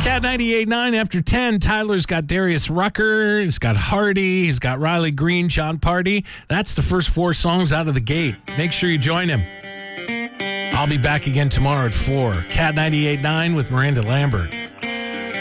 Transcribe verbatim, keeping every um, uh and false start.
Cat ninety-eight point nine after ten. Tyler's got Darius Rucker. He's got Hardy. He's got Riley Green, John Party. That's the first four songs out of the gate. Make sure you join him. I'll be back again tomorrow at four. Cat ninety-eight point nine with Miranda Lambert.